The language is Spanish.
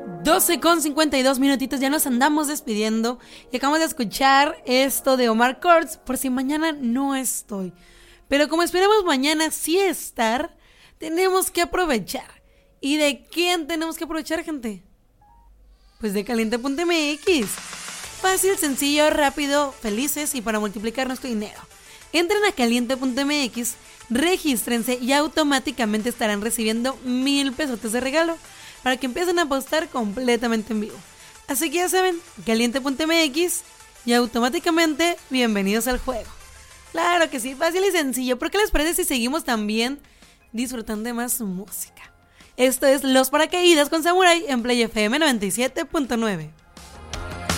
12:52 ya nos andamos despidiendo y acabamos de escuchar esto de Omar Courtz, por si mañana no estoy. Pero como esperamos mañana sí estar, tenemos que aprovechar. ¿Y de quién tenemos que aprovechar, gente? Pues de Caliente.mx. Fácil, sencillo, rápido, felices y para multiplicar nuestro dinero. Entren a Caliente.mx, regístrense y automáticamente estarán recibiendo 1,000 pesotes de regalo para que empiecen a apostar completamente en vivo. Así que ya saben, Caliente.mx y automáticamente bienvenidos al juego. Claro que sí, fácil y sencillo. ¿Por qué les parece si seguimos también disfrutando de más música? Esto es Los Paracaídas con Samurai en Play FM 97.9.